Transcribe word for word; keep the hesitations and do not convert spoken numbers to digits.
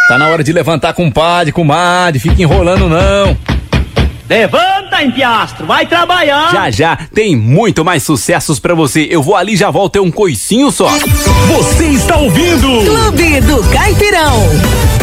Tá na hora de levantar, compadre, comadre, fica enrolando não. Levanta, empiastro, vai trabalhar. Já já tem muito mais sucessos pra você. Eu vou ali, já volto, é um coicinho só. Você está ouvindo Clube do Caipirão.